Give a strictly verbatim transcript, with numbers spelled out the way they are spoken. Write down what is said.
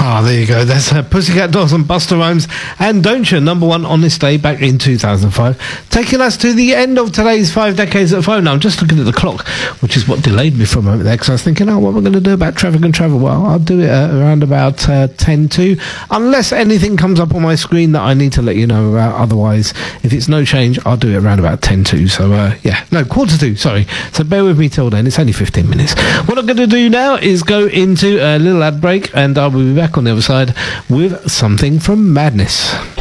Ah, oh, there you go. That's uh, Pussycat Dolls and Busta Rhymes and Don't You, number one on this day back in two thousand five. Taking us to the end of today's Five Decades at Phone. Now, I'm just looking at the clock, which is what delayed me for a moment there, because I was thinking, oh, what am I going to do about Traffic and Travel? Well, I'll do it uh, around about uh, ten to, unless anything comes up on my screen that I need to let you know about. Otherwise, if it's no change, I'll do it around about ten to. So, uh, yeah, no, quarter to, sorry. So bear with me till then. It's only fifteen minutes. What I'm going to do now is go into a little ad break, and I will be back on the other side with something from Madness.